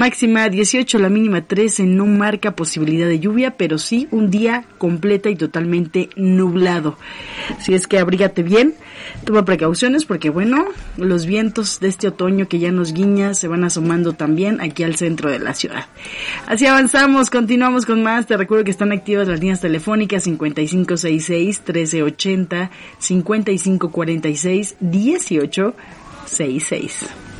Máxima 18, la mínima 13, no marca posibilidad de lluvia, pero sí un día completa y totalmente nublado. Así es que abrígate bien, toma precauciones porque bueno, los vientos de este otoño que ya nos guiña se van asomando también aquí al centro de la ciudad. Así avanzamos, continuamos con más. Te recuerdo que están activas las líneas telefónicas 5566-1380, 5546-1866.